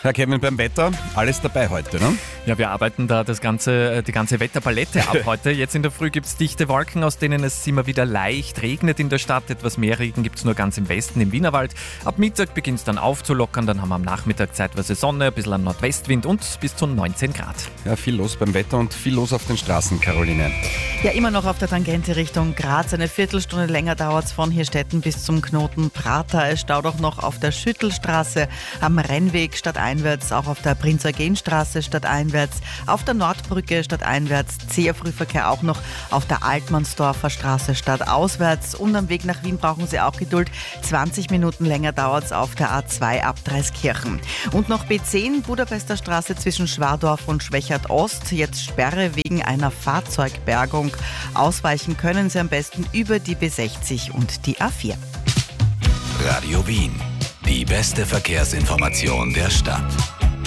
Herr Kevin, beim Wetter, alles dabei heute, ne? Ja, wir arbeiten da die ganze Wetterpalette ab heute. Jetzt in der Früh gibt es dichte Wolken, aus denen es immer wieder leicht regnet in der Stadt. Etwas mehr Regen gibt es nur ganz im Westen, im Wienerwald. Ab Mittag beginnt es dann aufzulockern, dann haben wir am Nachmittag zeitweise Sonne, ein bisschen an Nordwestwind und bis zu 19 Grad. Ja, viel los beim Wetter und viel los auf den Straßen, Caroline. Ja, immer noch auf der Tangente Richtung Graz. Eine Viertelstunde länger dauert es von Hirstetten bis zum Knoten Prater. Es staut auch noch auf der Schüttelstraße, am Rennweg stadteinwärts, auch auf der Prinz-Eugen-Straße stadteinwärts, auf der Nordbrücke stadteinwärts, sehr Frühverkehr auch noch auf der Altmannsdorfer Straße stadtauswärts und am Weg nach Wien brauchen Sie auch Geduld. 20 Minuten länger dauert es auf der A2 ab Dreiskirchen. Und noch B10, Budapester Straße zwischen Schwadorf und Schwächert Ost. Jetzt Sperre wegen einer Fahrzeugbergung. Ausweichen können Sie am besten über die B60 und die A4. Radio Wien. Die beste Verkehrsinformation der Stadt.